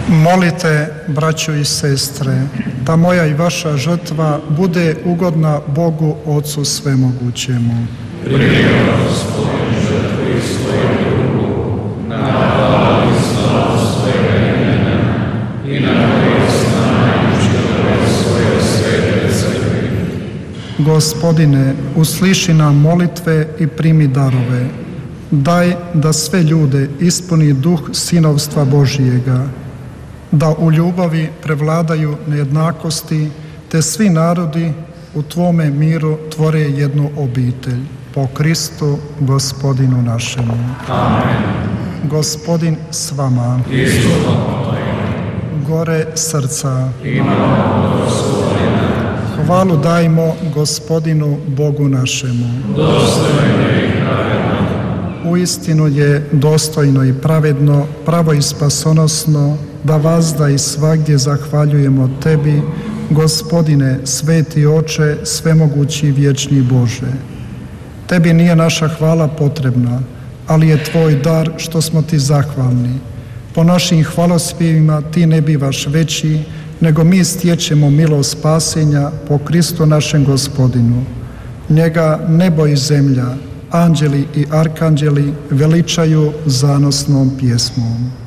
Molite, braćo i sestre, da moja i vaša žrtva bude ugodna Bogu Ocu Svemogućemu. Primi, Gospodin, žrtvu iz svojeg ruku, na slavu i slavu svojega imena i na korist nama i čitave svoje svete crkve. Gospodine, usliši nam molitve i primi darove. Daj da sve ljude ispuni duh sinovstva Božijega, da u ljubavi prevladaju nejednakosti, te svi narodi u Tvome miru tvore jednu obitelj. Po Kristu, Gospodinu našemu. Amen. Gospodin s vama. I s duhom Gore srca. imamo Gospodina. Hvalu dajmo Gospodinu Bogu našemu. Dostojno i pravedno. Uistinu je dostojno i pravedno, pravo i spasonosno, da vazda i svagdje zahvaljujemo Tebi, Gospodine, sveti Oče, svemogući i vječni Bože. Tebi nije naša hvala potrebna, ali je Tvoj dar što smo Ti zahvalni. Po našim hvalospjevima Ti ne bivaš veći, nego mi stječemo milost spasenja po Kristu našem Gospodinu. Njega nebo i zemlja, anđeli i arkanđeli veličaju zanosnom pjesmom.